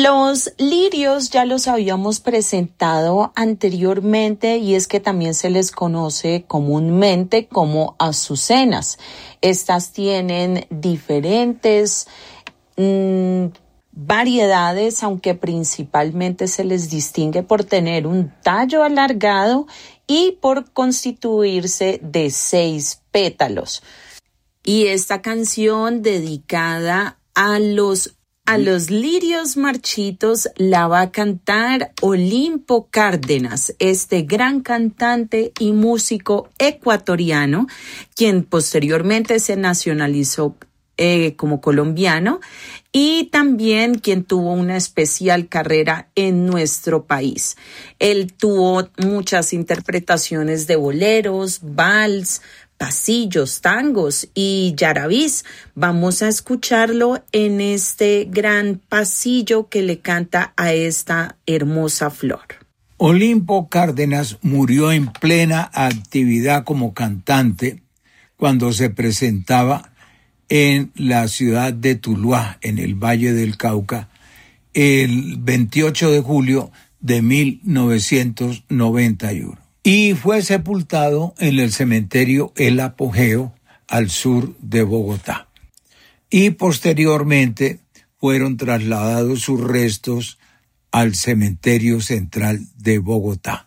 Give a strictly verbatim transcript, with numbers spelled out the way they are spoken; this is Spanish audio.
Los lirios ya los habíamos presentado anteriormente y es que también se les conoce comúnmente como azucenas. Estas tienen diferentes mmm, variedades, aunque principalmente se les distingue por tener un tallo alargado y por constituirse de seis pétalos. Y esta canción dedicada a los A los lirios marchitos la va a cantar Olimpo Cárdenas, este gran cantante y músico ecuatoriano, quien posteriormente se nacionalizó eh, como colombiano y también quien tuvo una especial carrera en nuestro país. Él tuvo muchas interpretaciones de boleros, vals, pasillos, tangos y yarabís. Vamos a escucharlo en este gran pasillo que le canta a esta hermosa flor. Olimpo Cárdenas murió en plena actividad como cantante cuando se presentaba en la ciudad de Tuluá, en el Valle del Cauca, el veintiocho de julio de mil novecientos noventa y uno. Y fue sepultado en el cementerio El Apogeo, al sur de Bogotá. Y posteriormente fueron trasladados sus restos al cementerio central de Bogotá.